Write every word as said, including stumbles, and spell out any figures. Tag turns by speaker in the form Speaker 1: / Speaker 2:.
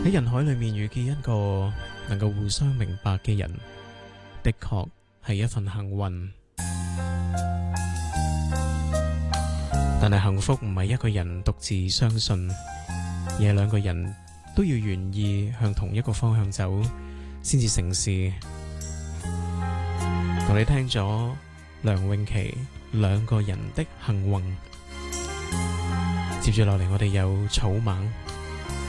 Speaker 1: 喺人海裏面遇見一個能夠互相明白嘅人，的確係一份幸運。但係幸福唔係一個人獨自相信，而係兩個人都要願意向同一個方向走，先至成事。同你聽咗梁詠琪兩個人的幸運，接住落嚟我哋有草蜢。